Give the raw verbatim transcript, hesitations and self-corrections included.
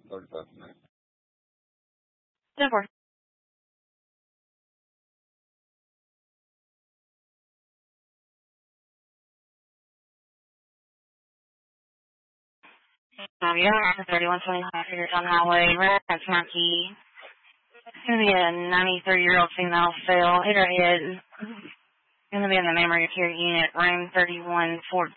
thirty-five minutes. ten four. Um, you have thirty-one twenty-five Hagerstown Highway, Reference Marquee. It's going to be a ninety-three-year-old female fail, hit her head. Going to be in the memory care unit, room thirty-one fourteen.